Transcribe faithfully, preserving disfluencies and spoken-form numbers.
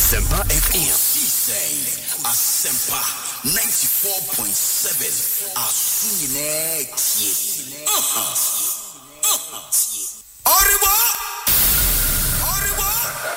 Asempa F M. Asempa ninety-four point seven. Asunye. Uh-huh. Uh-huh.